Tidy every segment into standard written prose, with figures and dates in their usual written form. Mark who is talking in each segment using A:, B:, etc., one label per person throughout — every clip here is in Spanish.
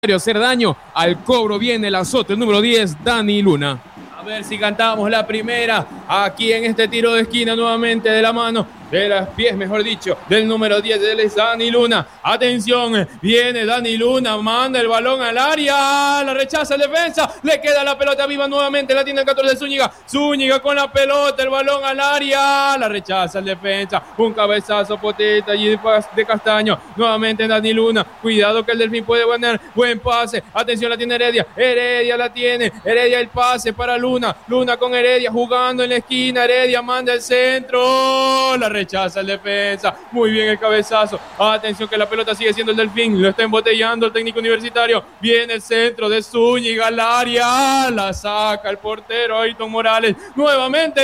A: hacer daño. Al cobro viene el azote, el número 10, Dani Luna.
B: A ver si cantamos la primera aquí en este tiro de esquina nuevamente de la mano, de los pies, mejor dicho, del número 10 de Dani Luna. Atención, viene Dani Luna, manda el balón al área, la rechaza el defensa, le queda la pelota viva nuevamente, la tiene el 14 de Zúñiga. Zúñiga con la pelota, el balón al área, la rechaza el defensa, un cabezazo potente allí de Castaño. Nuevamente Dani Luna, cuidado que el Delfín puede ganar, buen pase, atención, la tiene Heredia, Heredia la tiene, Heredia el pase para Luna, Luna con Heredia jugando en la esquina, Heredia manda el centro, la rechaza el defensa, muy bien el cabezazo, atención que la pelota sigue siendo el Delfín, lo está embotellando el técnico universitario, viene el centro de Zúñiga al área, la saca el portero Ayrton Morales, nuevamente el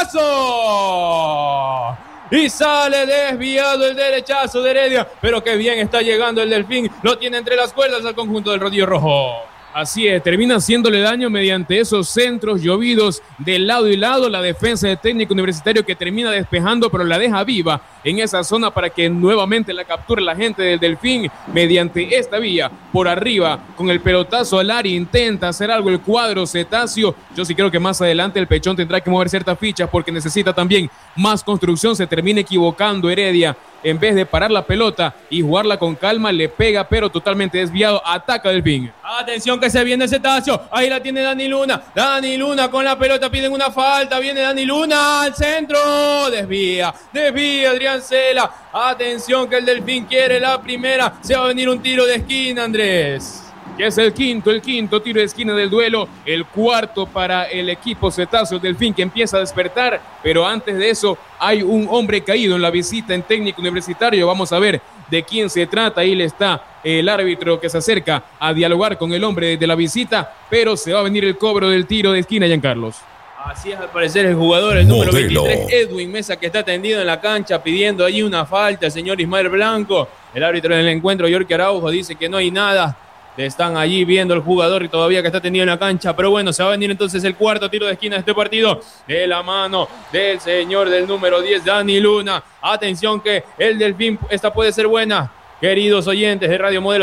B: derechazo, y sale desviado el derechazo de Heredia, pero qué bien está llegando el Delfín, lo tiene entre las cuerdas al conjunto del Rodillo Rojo.
A: Así es, termina haciéndole daño mediante esos centros llovidos de lado y lado, la defensa del técnico universitario que termina despejando, pero la deja viva en esa zona para que nuevamente la capture la gente del Delfín mediante esta vía, por arriba, con el pelotazo al área, intenta hacer algo el cuadro cetáceo. Yo sí creo que más adelante el Pechón tendrá que mover ciertas fichas porque necesita también más construcción, se termina equivocando Heredia. En vez de parar la pelota y jugarla con calma, le pega, pero totalmente desviado, ataca Delfín.
B: Atención que se viene el cetáceo, ahí la tiene Dani Luna con la pelota, piden una falta, viene Dani Luna al centro, desvía Adrián Cela, atención que el Delfín quiere la primera, se va a venir un tiro de esquina, Andrés.
A: Que es el quinto tiro de esquina del duelo, el cuarto para el equipo cetáceo del Delfín que empieza a despertar, pero antes de eso hay un hombre caído en la visita en técnico universitario, vamos a ver de quién se trata, ahí le está el árbitro que se acerca a dialogar con el hombre de la visita, pero se va a venir el cobro del tiro de esquina, Giancarlos.
B: Así es al parecer el jugador, el número 23, Edwin Mesa, que está tendido en la cancha pidiendo ahí una falta, el señor Ismael Blanco, el árbitro del encuentro, York Araujo, dice que no hay nada. Están allí viendo el jugador y todavía que está tendido en la cancha, pero bueno, se va a venir entonces el cuarto tiro de esquina de este partido, de la mano del señor del número 10, Dani Luna. Atención que el Delfín, esta puede ser buena. Queridos oyentes de Radio Modelo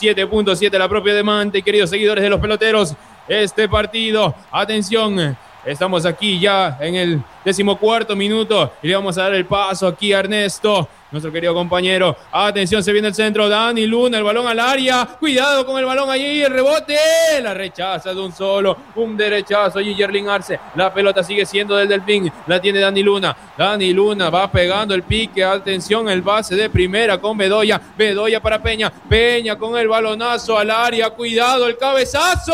B: 97.7, la propia demanda, y queridos seguidores de los peloteros, este partido, atención, estamos aquí ya en el 14º minuto y le vamos a dar el paso aquí a Ernesto, nuestro querido compañero. Atención, se viene el centro, Dani Luna, el balón al área, cuidado con el balón allí, el rebote, la rechaza de un solo, un derechazo allí Yerlin Arce, la pelota sigue siendo del Delfín, la tiene Dani Luna va pegando el pique, atención, el base de primera con Bedoya para Peña con el balonazo al área, cuidado el cabezazo.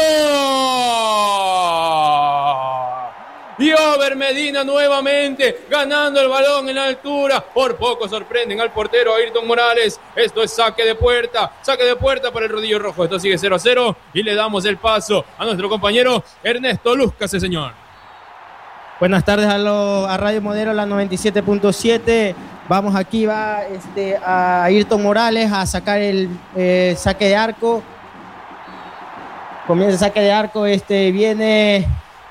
B: Y Over Medina nuevamente ganando el balón en la altura. Por poco sorprenden al portero Ayrton Morales. Esto es saque de puerta para el Rodillo Rojo. Esto sigue 0-0 y le damos el paso a nuestro compañero Ernesto Lúzcase, señor.
C: Buenas tardes a Radio Modelo, la 97.7. Vamos aquí, va a Ayrton Morales a sacar el saque de arco. Comienza el saque de arco, viene...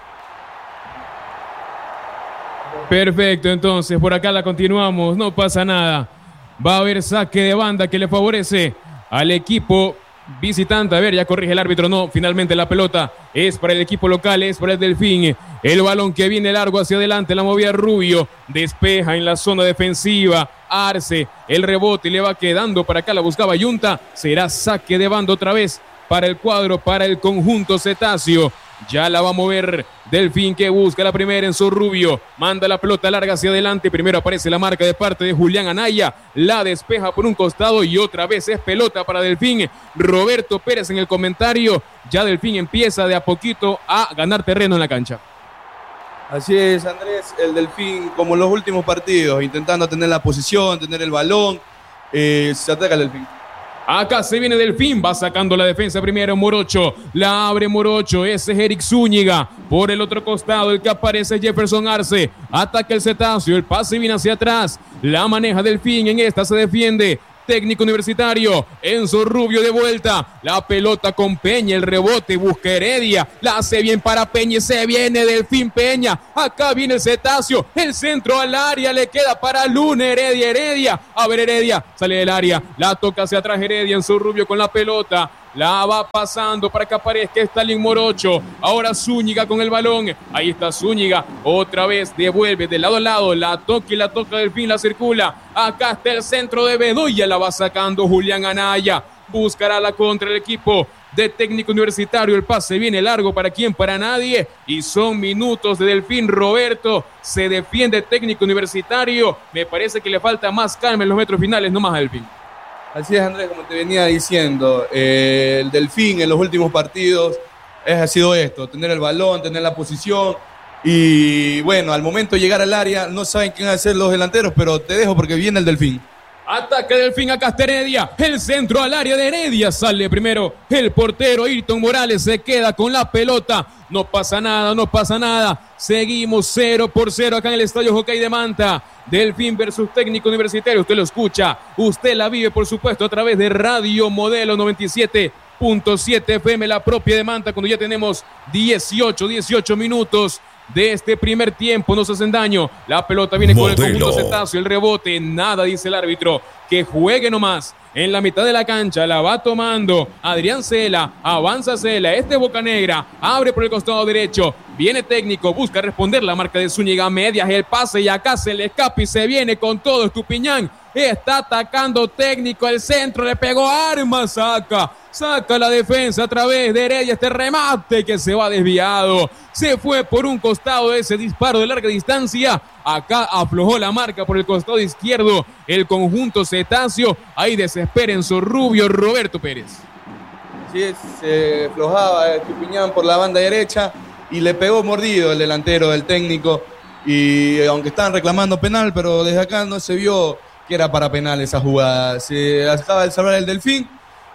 A: Perfecto, entonces por acá la continuamos, no pasa nada. Va a haber saque de banda que le favorece al equipo visitante. A ver, ya corrige el árbitro, no, finalmente la pelota es para el equipo local, es para el Delfín. El balón que viene largo hacia adelante, la movía Rubio, despeja en la zona defensiva. Arce, el rebote le va quedando para acá, la buscaba Yunta. Será saque de banda otra vez para el cuadro, para el conjunto cetáceo. Ya la va a mover Delfín, que busca la primera en su Rubio, manda la pelota larga hacia adelante, primero aparece la marca de parte de Julián Anaya, la despeja por un costado y otra vez es pelota para Delfín. Roberto Pérez en el comentario, ya Delfín empieza de a poquito a ganar terreno en la cancha.
D: Así es, Andrés, el Delfín como en los últimos partidos, intentando tener la posición, tener el balón, se ataca el Delfín.
A: Acá se viene Delfín, va sacando la defensa primero Morocho, la abre Morocho, ese es Eric Zúñiga, por el otro costado el que aparece Jefferson Arce, ataca el cetáceo, el pase viene hacia atrás, la maneja Delfín, en esta se defiende técnico universitario, Enzo Rubio de vuelta, la pelota con Peña, el rebote, busca Heredia, la hace bien para Peña y se viene Delfín Peña, acá viene el cetáceo, el centro al área, le queda para Luna, Heredia, a ver Heredia, sale del área, la toca hacia atrás Heredia, Enzo Rubio con la pelota, La va pasando para que aparezca Stalin Morocho. Ahora Zúñiga con el balón. Ahí está Zúñiga. Otra vez devuelve de lado a lado. La toca y la toca Delfín, la circula. Acá está el centro de Bedoya. La va sacando Julián Anaya. Buscará la contra el equipo de Técnico Universitario. El pase viene largo, ¿para quién? Para nadie. Y son minutos de Delfín. Roberto, se defiende Técnico Universitario. Me parece que le falta más calma en los metros finales, no más a Delfín.
D: Así es, Andrés, como te venía diciendo, el Delfín en los últimos partidos ha sido esto, tener el balón, tener la posición y bueno, al momento de llegar al área no saben quién hacer los delanteros, pero te dejo porque viene el Delfín.
A: Ataque Delfín, acá está Heredia, el centro al área de Heredia, sale primero el portero Ayrton Morales, se queda con la pelota, no pasa nada, seguimos 0-0 acá en el Estadio Jockey de Manta, Delfín versus Técnico Universitario, usted lo escucha, usted la vive por supuesto a través de Radio Modelo 97.7 FM, la propia de Manta, cuando ya tenemos 18 minutos de este primer tiempo, no se hacen daño, la pelota viene con el conjunto Cetáceo, el rebote, nada dice el árbitro, que juegue nomás, en la mitad de la cancha, la va tomando Adrián Cela, avanza Cela, este Bocanegra, abre por el costado derecho, viene Técnico, busca responder la marca de Zúñiga, medias el pase y acá se le escapa y se viene con todo Estupiñán, está atacando Técnico, el centro, le pegó Armas, saca la defensa a través de Heredia, este remate que se va desviado, se fue por un costado de ese disparo de larga distancia, acá aflojó la marca por el costado izquierdo, el conjunto Cetáceo, ahí desespera en su rubio Roberto Pérez.
D: Así es, se aflojaba Estupiñán por la banda derecha y le pegó mordido el delantero del Técnico y aunque estaban reclamando penal, pero desde acá no se vio que era para penal esa jugada, se acaba de salvar el Delfín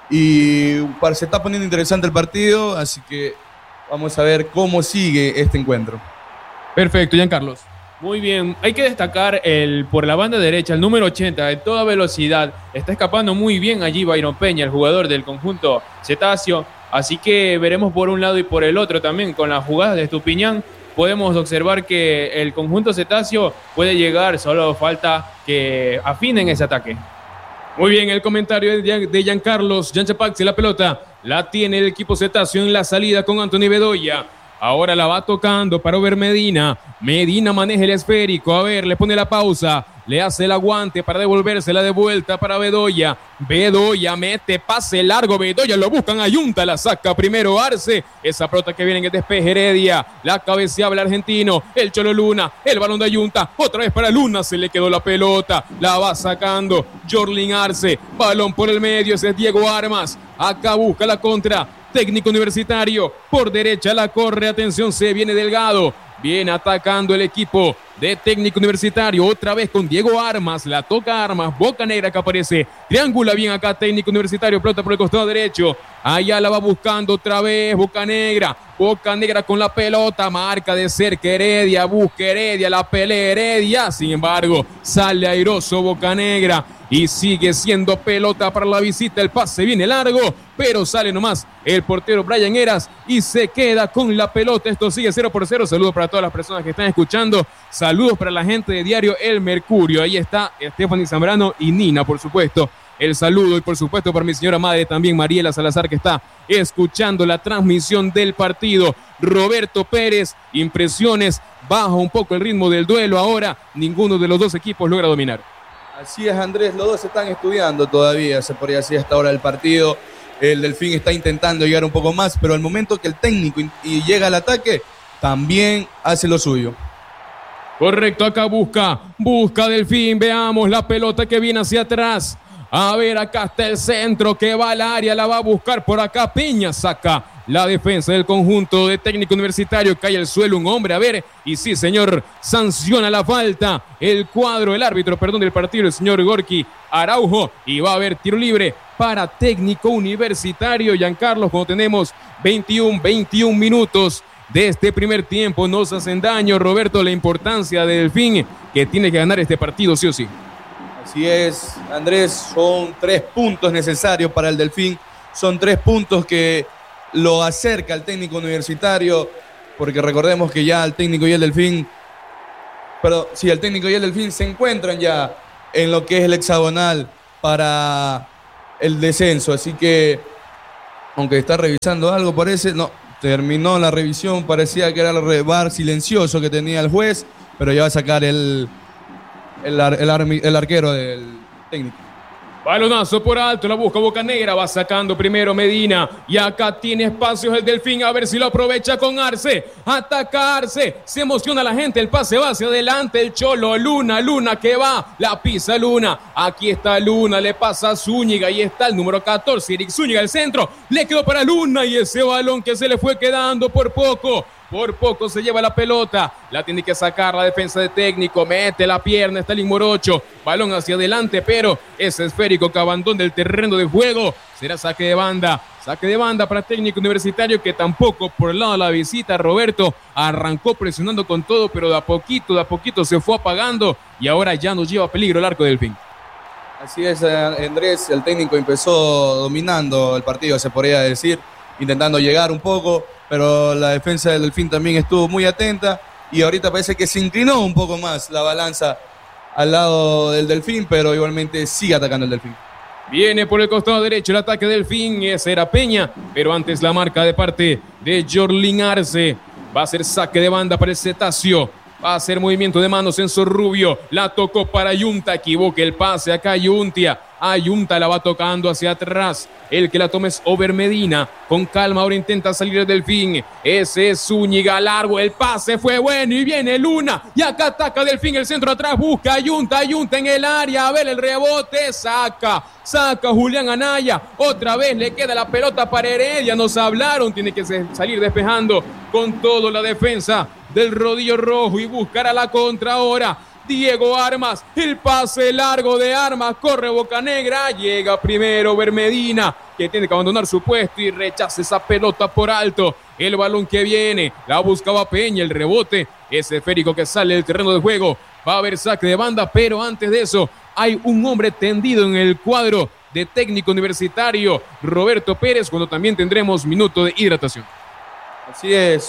D: y se está poniendo interesante el partido, así que vamos a ver cómo sigue este encuentro.
A: Perfecto, Giancarlos.
B: Muy bien, hay que destacar por la banda derecha, el número 80, de toda velocidad, está escapando muy bien allí Byron Peña, el jugador del conjunto Cetáceo, así que veremos por un lado y por el otro también con las jugadas de Estupiñán. Podemos observar que el conjunto Cetáceo puede llegar, solo falta que afinen ese ataque.
A: Muy bien, el comentario de Giancarlos. Jan Chapaxi, la pelota la tiene el equipo Cetáceo en la salida con Anthony Bedoya. Ahora la va tocando para Over Medina. Medina maneja el esférico. A ver, le pone la pausa. Le hace el aguante para devolvérsela de vuelta para Bedoya. Bedoya mete pase largo. Bedoya lo buscan. Ayunta la saca primero Arce. Esa pelota que viene en el despeje Heredia. La cabeceaba el argentino. El Cholo Luna. El balón de Ayunta. Otra vez para Luna. Se le quedó la pelota. La va sacando Jorlin Arce. Balón por el medio. Ese es Diego Armas. Acá busca la contra. Técnico Universitario, por derecha la corre, atención, se viene Delgado, viene atacando el equipo de Técnico Universitario, otra vez con Diego Armas, la toca Armas, Bocanegra que aparece, triangula bien acá Técnico Universitario, pelota por el costado derecho, allá la va buscando otra vez Bocanegra con la pelota, marca de cerca Heredia, busca Heredia, la pelea Heredia, sin embargo, sale airoso Bocanegra, y sigue siendo pelota para la visita, el pase viene largo, pero sale nomás el portero Brian Heras y se queda con la pelota, esto sigue 0-0, saludos para todas las personas que están escuchando, saludos para la gente de Diario El Mercurio, ahí está Stephanie Zambrano y Nina, por supuesto, el saludo y por supuesto para mi señora madre también Mariela Salazar que está escuchando la transmisión del partido, Roberto Pérez, impresiones, baja un poco el ritmo del duelo ahora, ninguno de los dos equipos logra dominar.
D: Así es, Andrés, los dos están estudiando todavía, se podría decir hasta ahora el partido. El Delfín está intentando llegar un poco más, pero al momento que el técnico llega al ataque, también hace lo suyo.
A: Correcto, acá busca Delfín, veamos la pelota que viene hacia atrás. A ver, acá está el centro que va al área, la va a buscar por acá, Peña saca la defensa del conjunto de Técnico Universitario, cae al suelo un hombre, a ver, y sí señor, sanciona la falta, el árbitro del partido, el señor Gorky Araujo, y va a haber tiro libre para Técnico Universitario, Giancarlos, cuando tenemos 21 minutos de este primer tiempo, nos hacen daño, Roberto, la importancia del Delfín, que tiene que ganar este partido sí o sí.
D: Así es, Andrés, son 3 puntos necesarios para el Delfín, son 3 puntos que lo acerca al Técnico Universitario, porque recordemos que ya el técnico y el Delfín, el técnico y el Delfín se encuentran ya en lo que es el hexagonal para el descenso, así que aunque está revisando algo, parece, no, terminó la revisión, parecía que era el VAR silencioso que tenía el juez, pero ya va a sacar el arquero del técnico.
A: Balonazo por alto, la busca Bocanegra, va sacando primero Medina y acá tiene espacios el Delfín, a ver si lo aprovecha con Arce, ataca Arce, se emociona la gente, el pase va hacia adelante, el Cholo, Luna que va, la pisa Luna, aquí está Luna, le pasa a Zúñiga y está el número 14, Eric Zúñiga, el centro, le quedó para Luna y ese balón que se le fue quedando por poco se lleva la pelota, la tiene que sacar la defensa de Técnico, mete la pierna, está el Morocho, balón hacia adelante, pero ese esférico que abandona el terreno de juego, será saque de banda para Técnico Universitario, que tampoco por el lado de la visita, Roberto, arrancó presionando con todo, pero de a poquito se fue apagando y ahora ya nos lleva a peligro el arco del Delfín.
D: Así es, Andrés, el técnico empezó dominando el partido, se podría decir, intentando llegar un poco, pero la defensa del Delfín también estuvo muy atenta y ahorita parece que se inclinó un poco más la balanza al lado del Delfín, pero igualmente sigue atacando el Delfín.
A: Viene por el costado derecho el ataque del Delfín, ese era Peña, pero antes la marca de parte de Jorlin Arce. Va a ser saque de banda para el Cetáceo. Va a hacer movimiento de manos Enzo Rubio. La tocó para Yunta. Equivoca el pase acá Yuntia. Yunta la va tocando hacia atrás. El que la toma es Over Medina. Con calma ahora intenta salir el Delfín. Ese es Zúñiga largo. El pase fue bueno y viene Luna. Y acá ataca Delfín. El centro atrás busca a Yunta en el área. A ver el rebote. Saca Julián Anaya. Otra vez le queda la pelota para Heredia. Nos hablaron. Tiene que salir despejando con todo la defensa del Rodillo Rojo y buscar a la contra ahora. Diego Armas, el pase largo de Armas, corre Bocanegra, llega primero Bermedina, que tiene que abandonar su puesto y rechaza esa pelota por alto. El balón que viene, la buscaba Peña, el rebote, ese esférico que sale del terreno de juego. Va a haber saque de banda, pero antes de eso hay un hombre tendido en el cuadro de Técnico Universitario, Roberto Pérez, cuando también tendremos minuto de hidratación.
D: Así es,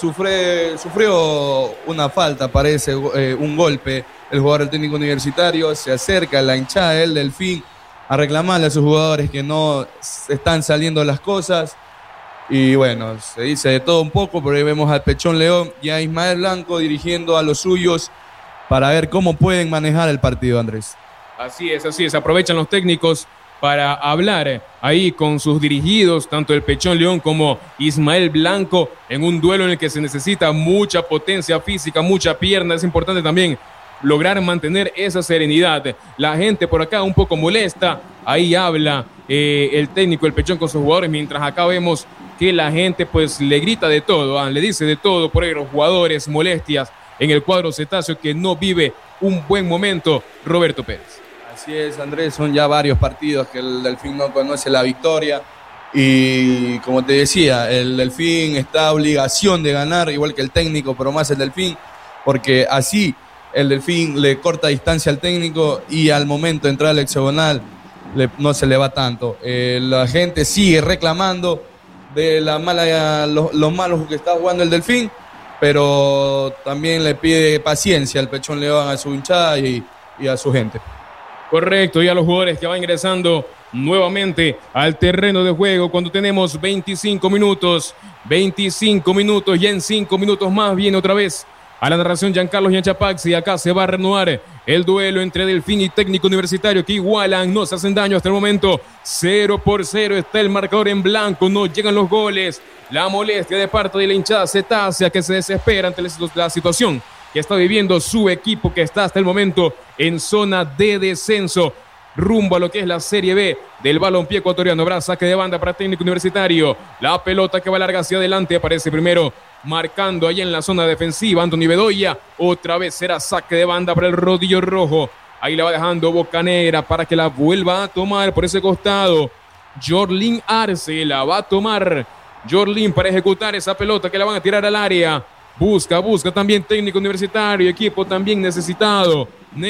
D: sufrió una falta, parece, un golpe. El jugador del Técnico Universitario se acerca a la hinchada del Delfín a reclamarle a sus jugadores que no están saliendo las cosas. Y bueno, se dice de todo un poco, pero ahí vemos al Pechón León y a Ismael Blanco dirigiendo a los suyos para ver cómo pueden manejar el partido, Andrés.
A: Así es, aprovechan los técnicos para hablar ahí con sus dirigidos, tanto el Pechón León como Ismael Blanco, en un duelo en el que se necesita mucha potencia física, mucha pierna. Es importante también lograr mantener esa serenidad. La gente por acá un poco molesta, ahí habla el técnico, el Pechón, con sus jugadores, mientras acá vemos que la gente pues le grita de todo, le dice de todo, por ahí los jugadores, molestias en el cuadro Cetáceo que no vive un buen momento, Roberto Pérez.
D: Así es, Andrés, son ya varios partidos que el Delfín no conoce la victoria y como te decía, el Delfín está a obligación de ganar, igual que el técnico, pero más el Delfín, porque así el Delfín le corta distancia al técnico y al momento de entrar al hexagonal no se le va tanto. La gente sigue reclamando de los malos que está jugando el Delfín, pero también le pide paciencia al Pechón León, a su hinchada y a su gente.
A: Correcto, y a los jugadores que van ingresando nuevamente al terreno de juego cuando tenemos 25 minutos y en 5 minutos más viene otra vez a la narración Giancarlo Yanchapaxi. Acá se va a reanudar el duelo entre Delfín y Técnico Universitario, que igualan, no se hacen daño hasta el momento. 0-0 está el marcador en blanco, no llegan los goles. La molestia de parte de la hinchada Cetácea, que se desespera ante la situación que está viviendo su equipo, que está hasta el momento en zona de descenso, rumbo a lo que es la Serie B del balompié ecuatoriano. Habrá saque de banda para Técnico Universitario. La pelota que va larga hacia adelante aparece primero marcando ahí en la zona defensiva Anthony Bedoya. Otra vez será saque de banda para el Rodillo Rojo. Ahí la va dejando Bocanegra para que la vuelva a tomar por ese costado. Jorlin Arce la va a tomar. Jorlin para ejecutar esa pelota que la van a tirar al área. Busca también Técnico Universitario, equipo también necesitado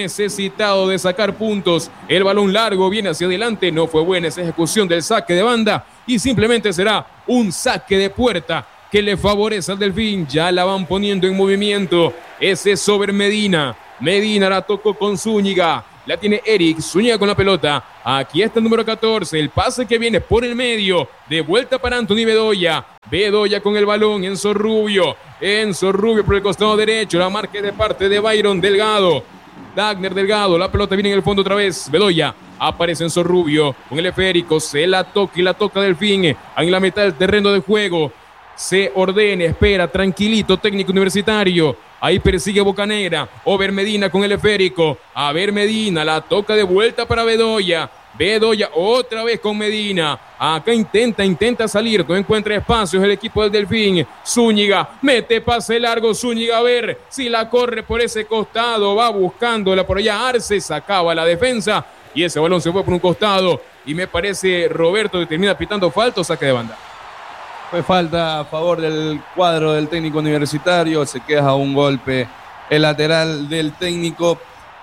A: de sacar puntos. El balón largo viene hacia adelante, no fue buena esa ejecución del saque de banda y simplemente será un saque de puerta que le favorece al Delfín. Ya la van poniendo en movimiento, ese es sobre Medina. Medina la tocó con Zúñiga, La tiene Eric Zúñiga con la pelota. Aquí está el número 14. El pase que viene por el medio. De vuelta para Anthony Bedoya. Bedoya con el balón. Enzo Rubio por el costado derecho. La marca de parte de Byron Delgado. Dagner Delgado. La pelota viene en el fondo otra vez. Bedoya. Aparece Enzo Rubio con el esférico. Se la toca y la toca Delfín. En la mitad del terreno de juego. Se ordena, espera, tranquilito, Técnico Universitario. Ahí persigue Bocanegra. Over Medina con el esférico. A ver Medina, la toca de vuelta para Bedoya. Bedoya otra vez con Medina. Acá intenta salir. No encuentra espacios el equipo del Delfín. Zúñiga, mete pase largo. Zúñiga, a ver si la corre por ese costado. Va buscándola por allá. Arce sacaba la defensa. Y ese balón se fue por un costado. Y me parece Roberto que termina pitando falta o saque de banda.
D: Fue falta a favor del cuadro del Técnico Universitario, se queda a un golpe el lateral del técnico.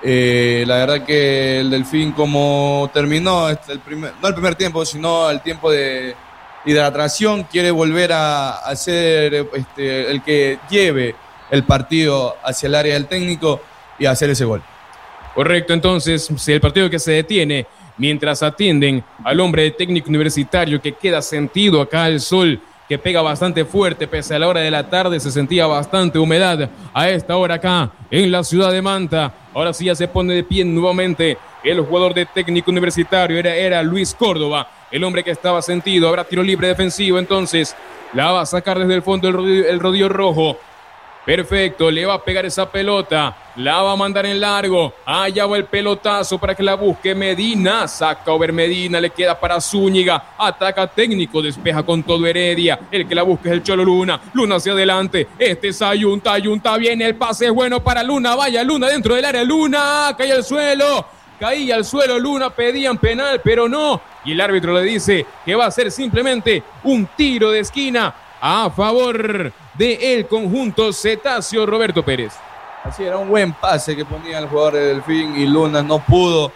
D: La verdad que el Delfín, como terminó no el primer tiempo, sino el tiempo de hidratación, quiere volver a ser el que lleve el partido hacia el área del técnico y hacer ese gol.
A: Correcto, entonces, si el partido que se detiene mientras atienden al hombre de Técnico Universitario que queda sentido acá al sol, que pega bastante fuerte, pese a la hora de la tarde se sentía bastante humedad a esta hora acá en la ciudad de Manta. Ahora sí ya se pone de pie nuevamente el jugador de Técnico Universitario, era Luis Córdoba, el hombre que estaba sentido. Habrá tiro libre defensivo, entonces la va a sacar desde el fondo el rodillo rojo. Perfecto, le va a pegar esa pelota, la va a mandar en largo, allá va el pelotazo para que la busque Medina, saca over Medina, le queda para Zúñiga, ataca Técnico, despeja con todo Heredia, el que la busca es el Cholo Luna, Luna hacia adelante, este es Ayunta, viene el pase, es bueno para Luna, vaya Luna dentro del área, Luna, cae al suelo, Luna, pedían penal, pero no, y el árbitro le dice que va a ser simplemente un tiro de esquina a favor del conjunto cetáceo Roberto Pérez.
D: Así era un buen pase que ponía el jugador de Delfín y Luna no pudo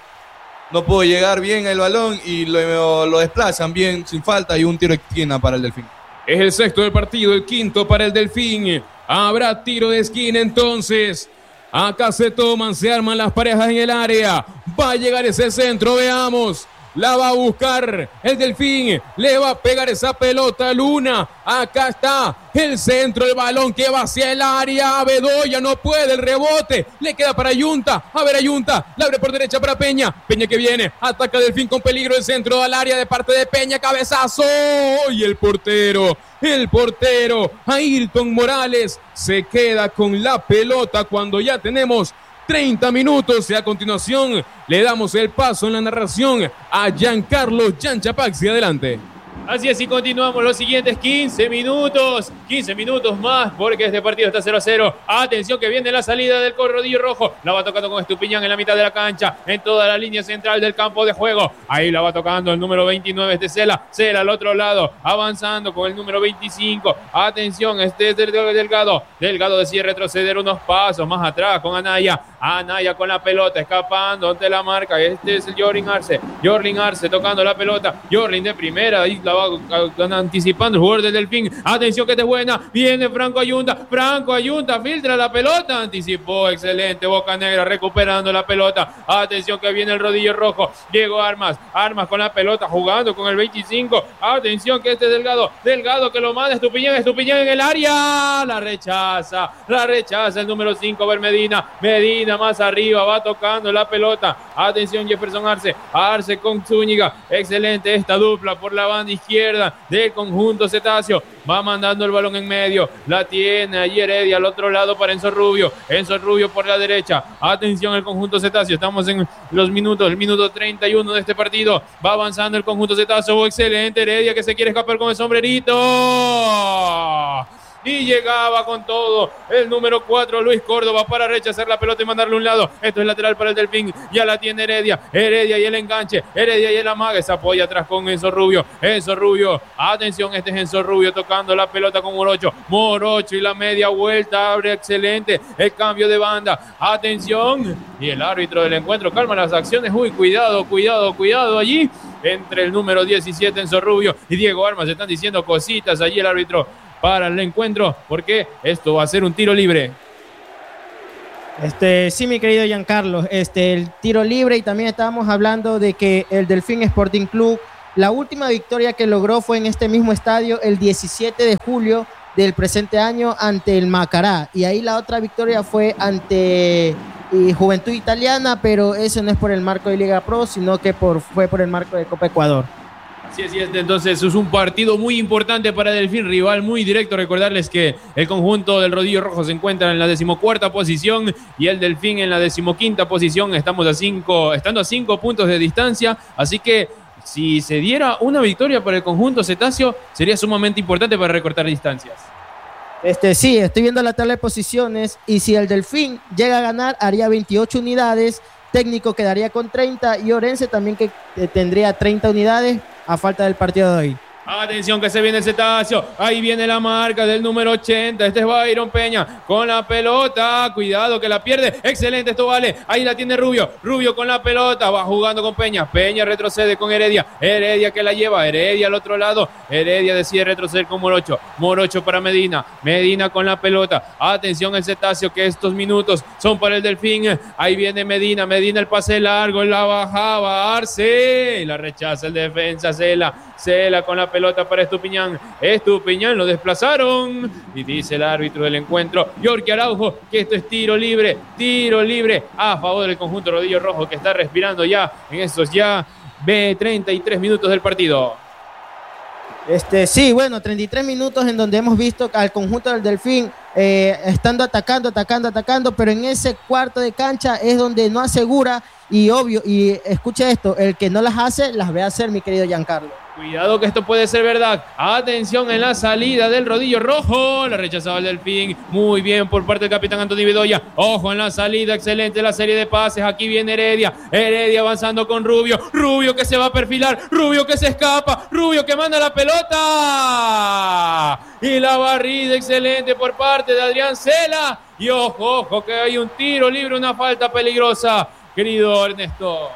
D: llegar bien el balón y lo desplazan bien sin falta y un tiro de esquina para el Delfín.
A: Es el sexto del partido, el quinto para el Delfín. Habrá tiro de esquina entonces. Acá se arman las parejas en el área. Va a llegar ese centro, veamos. La va a buscar el Delfín, le va a pegar esa pelota a Luna, acá está el centro, el balón que va hacia el área, Bedoya no puede, el rebote, le queda para Ayunta, a ver Ayunta, la abre por derecha para Peña que viene, ataca Delfín con peligro, el centro al área de parte de Peña, cabezazo, y el portero, Ayrton Morales, se queda con la pelota cuando ya tenemos 30 minutos y a continuación le damos el paso en la narración a Giancarlo Chanchapaxi. Adelante.
B: Así es, y continuamos los siguientes 15 minutos más, porque este partido está 0-0. Atención que viene la salida del rodillo rojo, la va tocando con Estupiñán en la mitad de la cancha, en toda la línea central del campo de juego. Ahí la va tocando el número 29 de Cela al otro lado, avanzando con el número 25. Atención, este es Delgado decide retroceder unos pasos más atrás con Anaya con la pelota, escapando ante la marca. Este es el Jorlin Arce tocando la pelota, Jorlin de primera, ahí la va anticipando el jugador del Delfín. Atención que esta es buena, viene Franco Ayunta, filtra la pelota, anticipó, excelente, Bocanegra recuperando la pelota. Atención que viene el rodillo rojo, Diego Armas con la pelota, jugando con el 25. Atención que este es Delgado que lo manda Estupiñán en el área, la rechaza el número 5, ver Medina más arriba, va tocando la pelota. Atención Jefferson Arce con Zúñiga, excelente esta dupla por la banda izquierda del conjunto cetáceo, va mandando el balón en medio, la tiene allí Heredia al otro lado para Enzo Rubio por la derecha. Atención el conjunto cetáceo, estamos en el minuto 31 de este partido, va avanzando el conjunto cetáceo, excelente Heredia que se quiere escapar con el sombrerito y llegaba con todo el número 4 Luis Córdoba para rechazar la pelota y mandarle a un lado. Esto es lateral para el Delfín, ya la tiene Heredia y el enganche, Heredia y el amague, se apoya atrás con Enzo Rubio, atención, este es Enzo Rubio tocando la pelota con Morocho y la media vuelta, abre excelente el cambio de banda, atención, y el árbitro del encuentro calma las acciones, cuidado allí, entre el número 17 Enzo Rubio y Diego Armas, están diciendo cositas allí el árbitro para el encuentro, porque esto va a ser un tiro libre.
C: Sí, mi querido Giancarlo, el tiro libre, y también estábamos hablando de que el Delfín Sporting Club, la última victoria que logró fue en este mismo estadio el 17 de julio del presente año ante el Macará, y ahí la otra victoria fue ante Juventud Italiana, pero eso no es por el marco de Liga Pro, sino que fue por el marco de Copa Ecuador.
B: Así es, entonces es un partido muy importante para Delfín, rival muy directo. Recordarles que el conjunto del Rodillo Rojo se encuentra en la 14ª posición y el Delfín en la 15ª posición. Estando a 5 puntos de distancia, así que si se diera una victoria para el conjunto cetáceo, sería sumamente importante para recortar distancias.
C: Sí, estoy viendo la tabla de posiciones, y si el Delfín llega a ganar, haría 28 unidades, Técnico quedaría con 30 y Orense también que tendría 30 unidades a falta del partido de hoy.
B: Atención que se viene el Cetáceo, ahí viene la marca del número 80, este es Byron Peña con la pelota, cuidado que la pierde, excelente, esto vale, ahí la tiene Rubio con la pelota, va jugando con Peña retrocede con Heredia que la lleva, Heredia al otro lado, Heredia decide retroceder con Morocho para Medina con la pelota, atención el Cetáceo que estos minutos son para el Delfín, ahí viene Medina el pase largo, la bajaba Arce, la rechaza el defensa, Cela con la pelota para Estupiñán lo desplazaron y dice el árbitro del encuentro, Yorkie Araujo, que esto es tiro libre a favor del conjunto Rodillo Rojo, que está respirando ya en estos 33 minutos del partido.
C: Sí, bueno, 33 minutos en donde hemos visto al conjunto del Delfín estando atacando, pero en ese cuarto de cancha es donde no asegura, y obvio, y escucha esto, el que no las hace, las ve hacer, mi querido Giancarlo.
B: Cuidado que esto puede ser verdad. Atención en la salida del Rodillo Rojo. La rechazaba el Delfín. Muy bien por parte del capitán Antonio Bedoya. Ojo en la salida. Excelente la serie de pases. Aquí viene Heredia. Heredia avanzando con Rubio. Rubio que se va a perfilar. Rubio que se escapa. Rubio que manda la pelota. Y la barrida excelente por parte de Adrián Cela. Y ojo que hay un tiro libre, una falta peligrosa, querido Ernesto.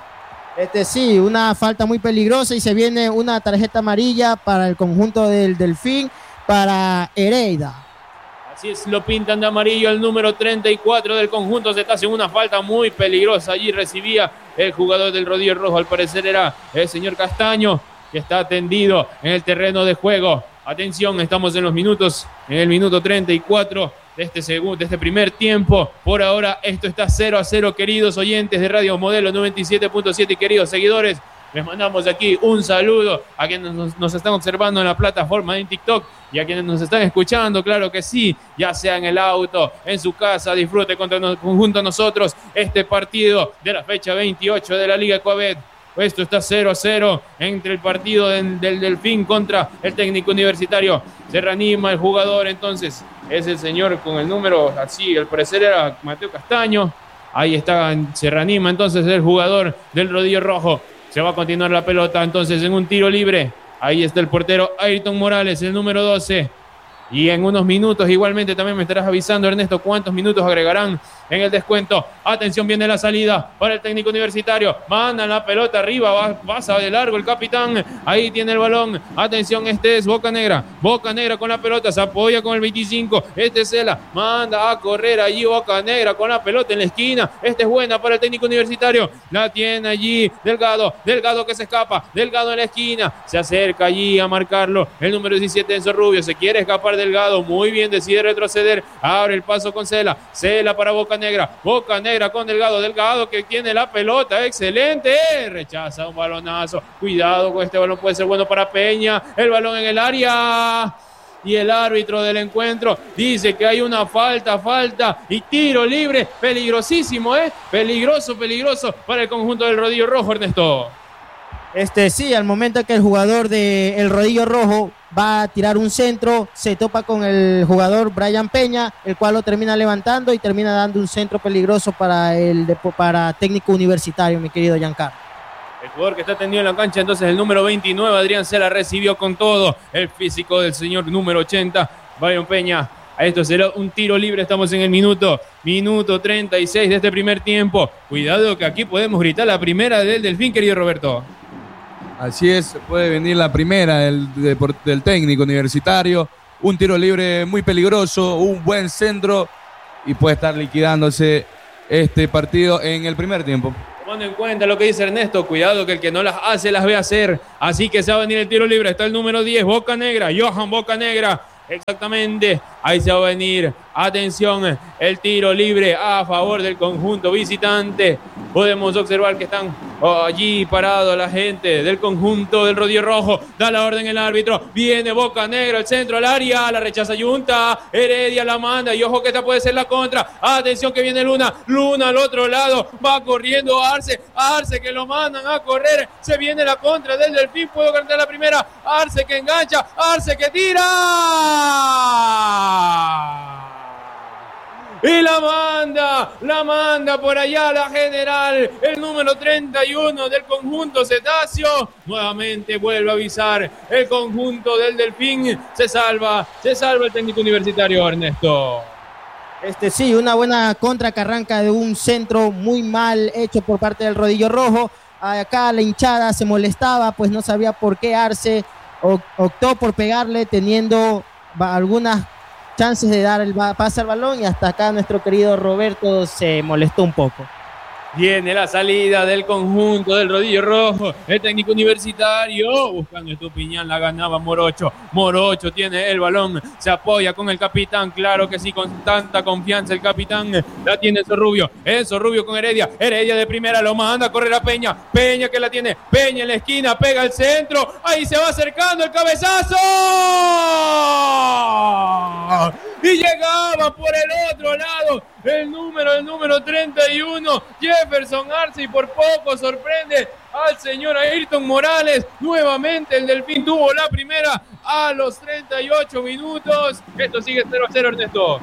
C: Sí, una falta muy peligrosa, y se viene una tarjeta amarilla para el conjunto del Delfín, para Heredia.
B: Así es, lo pintan de amarillo el número 34 del conjunto Cetáceo, una falta muy peligrosa. Allí recibía el jugador del Rodillo Rojo, al parecer era el señor Castaño, que está tendido en el terreno de juego. Atención, estamos en el minuto 34 de este primer tiempo. Por ahora esto está 0-0, queridos oyentes de Radio Modelo 97.7 y queridos seguidores. Les mandamos aquí un saludo a quienes nos están observando en la plataforma en TikTok y a quienes nos están escuchando, claro que sí, ya sea en el auto, en su casa, disfrute junto a nosotros este partido de la fecha 28 de la Liga Coabet. Esto está 0-0 entre el partido del Delfín contra el Técnico Universitario. Se reanima el jugador, entonces es el señor con el número, así al parecer era Mateo Castaño. Ahí está, se reanima entonces el jugador del Rodillo Rojo. Se va a continuar la pelota entonces en un tiro libre. Ahí está el portero Ayrton Morales, el número 12. Y en unos minutos igualmente también me estarás avisando, Ernesto, cuántos minutos agregarán en el descuento. Atención, viene la salida para el Técnico Universitario. Manda la pelota arriba, pasa de largo el capitán. Ahí tiene el balón. Atención, este es Boca Negra con la pelota, se apoya con el 25. Este es Cela, manda a correr allí Boca Negra con la pelota en la esquina. Esta es buena para el Técnico Universitario. La tiene allí Delgado que se escapa. Delgado en la esquina, se acerca allí a marcarlo el número 17, Enzo Rubio. Se quiere escapar Delgado, muy bien, decide retroceder. Abre el paso con Cela para Boca Negra con Delgado que tiene la pelota, excelente, rechaza un balonazo, cuidado con este balón, puede ser bueno para Peña, el balón en el área, y el árbitro del encuentro dice que hay una falta y tiro libre, peligrosísimo, peligroso para el conjunto del Rodillo Rojo, Ernesto.
C: Sí, al momento que el jugador del Rodillo Rojo va a tirar un centro, se topa con el jugador Brian Peña, el cual lo termina levantando y termina dando un centro peligroso para Técnico Universitario, mi querido Giancarlo.
B: El jugador que está tendido en la cancha, entonces el número 29, Adrián Cela, recibió con todo el físico del señor número 80, Brian Peña. A esto será un tiro libre, estamos en el minuto 36 de este primer tiempo. Cuidado que aquí podemos gritar la primera del Delfín, querido Roberto.
D: Así es, puede venir la primera del Técnico Universitario. Un tiro libre muy peligroso, un buen centro y puede estar liquidándose este partido en el primer tiempo.
B: Tomando en cuenta lo que dice Ernesto, cuidado que el que no las hace las ve hacer. Así que se va a venir el tiro libre. Está el número 10, Bocanegra, Johan Bocanegra. Exactamente, ahí se va a venir, atención, el tiro libre a favor del conjunto visitante. Podemos observar que están allí parados la gente del conjunto del Rodillo Rojo. Da la orden el árbitro, viene Bocanegra, el centro al área, la rechaza Yunta, Heredia la manda y ojo que esta puede ser la contra. Atención que viene Luna al otro lado, va corriendo Arce que lo mandan a correr, se viene la contra del Delfín, puedo cantar la primera, Arce que engancha, Arce que tira. Y la manda por allá la general, el número 31 del conjunto cetáceo. Nuevamente vuelve a avisar el conjunto del Delfín. Se salva el técnico universitario, Ernesto.
C: Sí, una buena contra que arranca de un centro muy mal hecho por parte del Rodillo Rojo. Acá la hinchada se molestaba, pues no sabía por qué Arce optó por pegarle teniendo algunas chances de dar el pase al balón y hasta acá nuestro querido Roberto se molestó un poco.
B: Viene la salida del conjunto del Rodillo Rojo, el técnico universitario, buscando Estupiñán, la ganaba Morocho tiene el balón, se apoya con el capitán, claro que sí, con tanta confianza el capitán, la tiene Enzo Rubio con Heredia de primera, lo manda a correr a Peña que la tiene, Peña en la esquina, pega al centro, ahí se va acercando el cabezazo, y llegaba por el otro lado, el número 31, Jefferson Arce, y por poco sorprende al señor Ayrton Morales. Nuevamente el Delfín tuvo la primera a los 38 minutos. Esto sigue 0-0, Ernesto.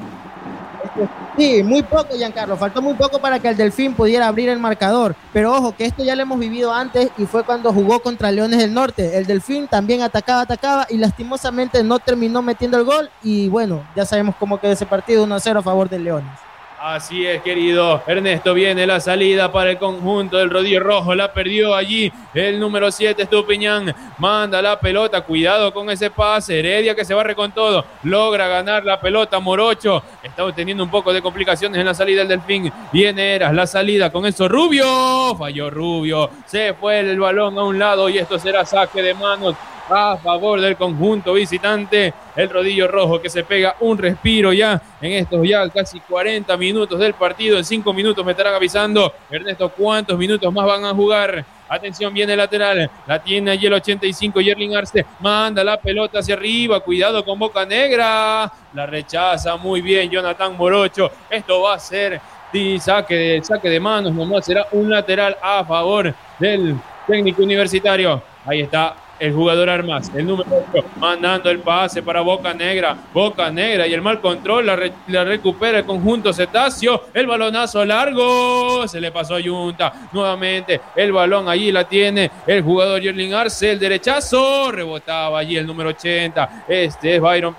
C: Sí, muy poco, Giancarlo. Faltó muy poco para que el Delfín pudiera abrir el marcador. Pero ojo, que esto ya lo hemos vivido antes y fue cuando jugó contra Leones del Norte. El Delfín también atacaba y lastimosamente no terminó metiendo el gol. Y bueno, ya sabemos cómo quedó ese partido, 1-0 a favor del Leones.
B: Así es, querido Ernesto, viene la salida para el conjunto del Rodillo Rojo, la perdió allí el número 7, Estupiñán, manda la pelota, cuidado con ese pase, Heredia que se barre con todo, logra ganar la pelota, Morocho, está teniendo un poco de complicaciones en la salida del Delfín, viene Eras, la salida con eso, Rubio, falló Rubio, se fue el balón a un lado y esto será saque de manos a favor del conjunto visitante, el Rodillo Rojo que se pega un respiro ya en estos ya casi 40 minutos del partido. En 5 minutos me estarán avisando, Ernesto, cuántos minutos más van a jugar. Atención, viene el lateral, la tiene allí el 85, Yerlin Arce, manda la pelota hacia arriba, cuidado con Bocanegra, la rechaza muy bien Jonathan Morocho, esto va a ser saque de manos, nomás será un lateral a favor del técnico universitario. Ahí está el jugador Armas, el número 8, mandando el pase para Bocanegra y el mal control, la recupera el conjunto cetáceo, el balonazo largo, se le pasó a Yunta, nuevamente el balón allí la tiene el jugador Yerlin Arce, el derechazo, rebotaba allí el número 80, este es Brian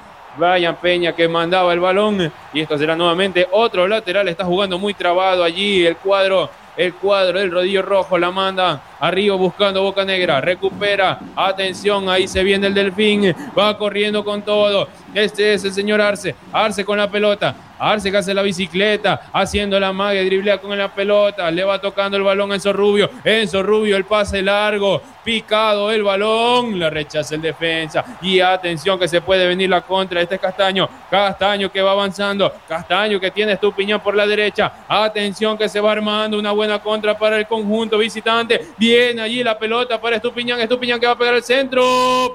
B: Peña que mandaba el balón y esto será nuevamente otro lateral, está jugando muy trabado allí el cuadro del Rodillo Rojo, la manda arriba buscando Bocanegra, recupera, atención, ahí se viene el Delfín, va corriendo con todo, este es el señor Arce con la pelota, Arce que hace la bicicleta, haciendo la magia, driblea con la pelota, le va tocando el balón a Enzo Rubio, el pase largo, picado el balón, la rechaza el defensa, y atención que se puede venir la contra, este es Castaño que va avanzando, Castaño que tiene Estupiñán por la derecha, atención que se va armando una buena contra para el conjunto visitante, viene allí la pelota para Estupiñán que va a pegar el centro,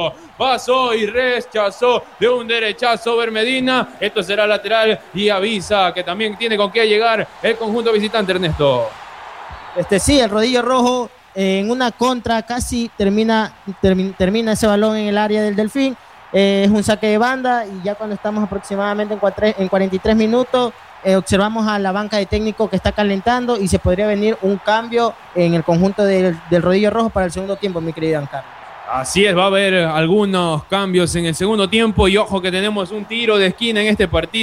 B: pasó y rechazó de un derechazo Bermedina, esto será lateral y avisa que también tiene con qué llegar el conjunto visitante, Ernesto.
C: Sí, el Rodillo Rojo en una contra casi termina ese balón en el área del Delfín, es un saque de banda y ya cuando estamos aproximadamente en 43 minutos observamos a la banca de técnico que está calentando y se podría venir un cambio en el conjunto del Rodillo Rojo para el segundo tiempo, mi querido Giancarlo.
B: Así es, va a haber algunos cambios en el segundo tiempo y ojo que tenemos un tiro de esquina en este partido.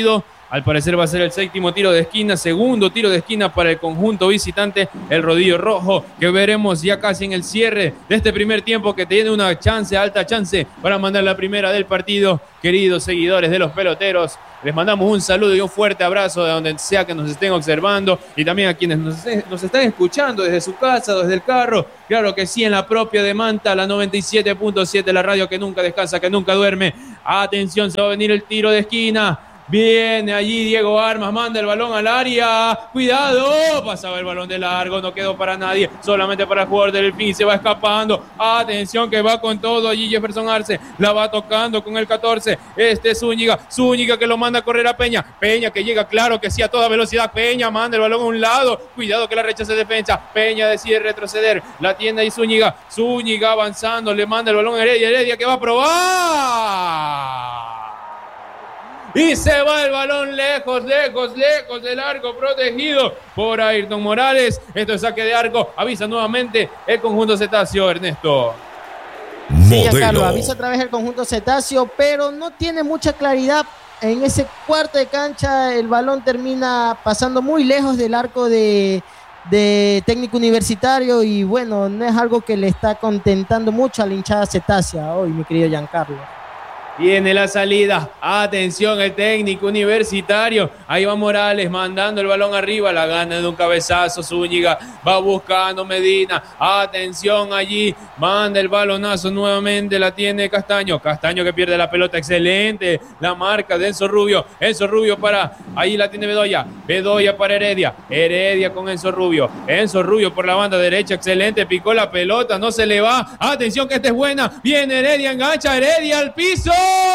B: Al parecer va a ser el séptimo tiro de esquina, segundo tiro de esquina para el conjunto visitante, el rodillo rojo, que veremos ya casi en el cierre de este primer tiempo, que tiene una chance, alta chance, para mandar la primera del partido. Queridos seguidores de los peloteros, les mandamos un saludo y un fuerte abrazo de donde sea que nos estén observando, y también a quienes nos están escuchando desde su casa, desde el carro, claro que sí, en la propia de Manta, la 97.7, la radio que nunca descansa, que nunca duerme. Atención, se va a venir el tiro de esquina. Viene allí Diego Armas, manda el balón al área, cuidado, pasaba el balón de largo, no quedó para nadie, solamente para el jugador del Delfín, se va escapando, atención que va con todo allí Jefferson Arce, la va tocando con el 14, Zúñiga que lo manda a correr a Peña que llega, claro que sí, a toda velocidad, Peña manda el balón a un lado, cuidado que la rechaza defensa, Peña decide retroceder, la tiene ahí Zúñiga avanzando, le manda el balón a Heredia que va a probar. Y se va el balón lejos del arco, protegido por Ayrton Morales. Esto es saque de arco. Avisa nuevamente el conjunto cetáceo, Ernesto.
C: Sí, Giancarlo, avisa otra vez el conjunto cetáceo, pero no tiene mucha claridad. En ese cuarto de cancha el balón termina pasando muy lejos del arco de Técnico Universitario, y bueno, no es algo que le está contentando mucho a la hinchada cetácea hoy, mi querido Giancarlo.
B: Viene la salida, atención el Técnico Universitario, ahí va Morales mandando el balón arriba, la gana de un cabezazo, Zúñiga va buscando Medina, atención allí, manda el balonazo nuevamente, la tiene Castaño que pierde la pelota, excelente la marca de Enzo Rubio para, ahí la tiene Bedoya para Heredia con Enzo Rubio por la banda derecha, excelente, picó la pelota, no se le va, atención que esta es buena, viene Heredia, engancha Heredia al piso.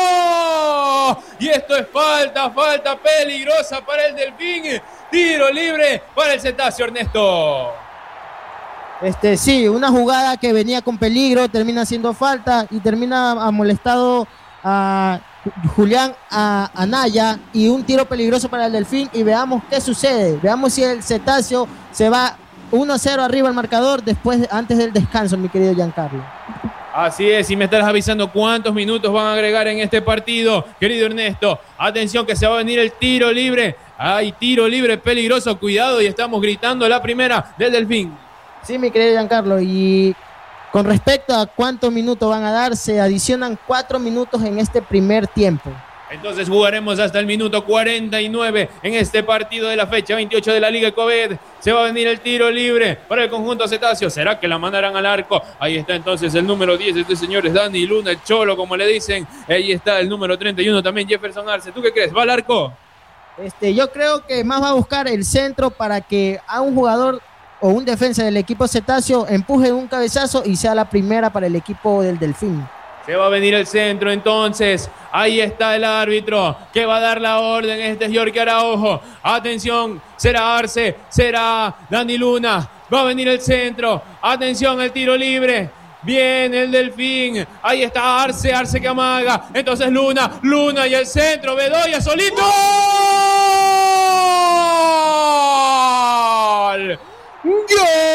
B: Y esto es falta peligrosa para el Delfín, tiro libre para el cetáceo, Ernesto.
C: Sí, una jugada que venía con peligro, termina siendo falta y termina amolestado a Julián Anaya, y un tiro peligroso para el Delfín, y veamos qué sucede, veamos si el cetáceo se va 1-0 arriba el marcador antes del descanso, mi querido Giancarlo.
B: Así es, y me estás avisando cuántos minutos van a agregar en este partido, querido Ernesto. Atención que se va a venir el tiro libre. Hay tiro libre peligroso, cuidado, y estamos gritando la primera del Delfín.
C: Sí, mi querido Giancarlo, y con respecto a cuántos minutos van a dar, se adicionan 4 minutos en este primer tiempo.
B: Entonces jugaremos hasta el minuto 49 en este partido de la fecha 28 de la Liga Ecobet. Se va a venir el tiro libre para el conjunto cetáceo. ¿Será que la mandarán al arco? Ahí está entonces el número 10, este señor es Dani Luna, el Cholo, como le dicen. Ahí está el número 31 también, Jefferson Arce. ¿Tú qué crees? ¿Va al arco?
C: Yo creo que más va a buscar el centro para que a un jugador o un defensa del equipo cetáceo empuje un cabezazo y sea la primera para el equipo del Delfín.
B: Se va a venir el centro entonces, ahí está el árbitro que va a dar la orden, este es Yorkie Araujo, atención, será Arce, será Dani Luna, va a venir el centro, atención el tiro libre, viene el Delfín, ahí está Arce que amaga, entonces Luna y el centro, Bedoya solito, ¡gol!